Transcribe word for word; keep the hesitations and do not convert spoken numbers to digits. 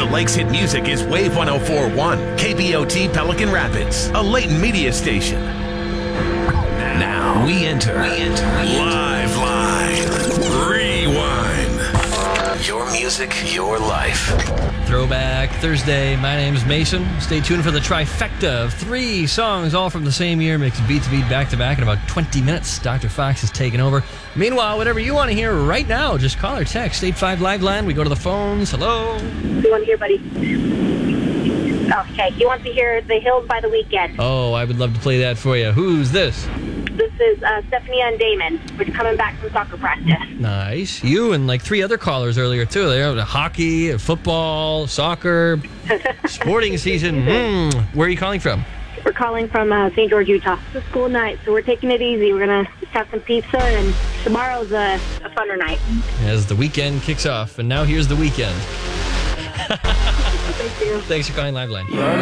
Lakes hit music is Wave one oh four point one, K B O T Pelican Rapids, a Leighton media station. Now we enter, we enter Live Line Rewind. Your music, your life. Throwback Thursday. My name's Mason. Stay tuned for the trifecta of three songs, all from the same year, mixed beat to beat, back to back in about twenty minutes. Doctor Fox is taking over. Meanwhile, whatever you want to hear right now, just call or text eight five Live Line. We go to the phones. Hello. What do you want to hear, buddy? Okay, he wants to hear The Hills by The Weeknd. Oh, I would love to play that for you. Who's this? This is uh, Stephanie and Damon. We're coming back from soccer practice. Nice. You and like three other callers earlier, too. They have hockey, football, soccer, sporting season. Mm. Where are you calling from? We're calling from uh, Saint George, Utah. It's a school night, so we're taking it easy. We're going to have some pizza, and tomorrow's a, a funner night. As the weekend kicks off, and now here's the weekend. Thank you. Thanks for calling Live Line.